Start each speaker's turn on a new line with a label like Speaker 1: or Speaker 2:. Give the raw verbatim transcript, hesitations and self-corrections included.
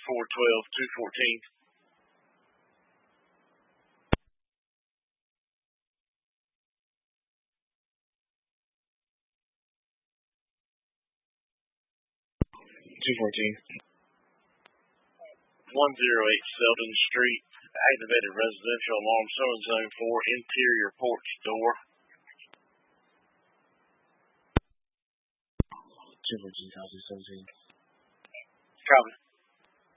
Speaker 1: four twelve, two fourteen. two fourteen. one oh eight Selden Street. Activated residential alarm showing zone four, interior porch door.
Speaker 2: two fourteen, copy seventeen.
Speaker 1: Copy.